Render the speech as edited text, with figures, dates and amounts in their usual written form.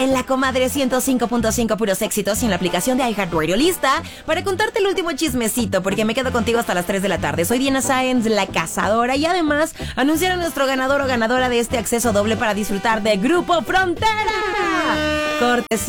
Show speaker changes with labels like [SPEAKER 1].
[SPEAKER 1] en La Comadre 105.5 puros éxitos y en la aplicación de iHeartRadio. Lista para contarte el último chismecito, porque me quedo contigo hasta las 3 de la tarde. Soy Diana Sáenz, la cazadora, y además anunciar a nuestro ganador o ganadora de este acceso doble para disfrutar de Grupo Frontera. Cortesía